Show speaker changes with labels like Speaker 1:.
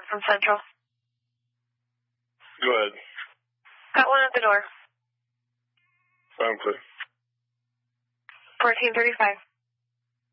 Speaker 1: from Central.
Speaker 2: Go ahead.
Speaker 1: Got one at the door.
Speaker 2: Sound clear.
Speaker 1: 1435.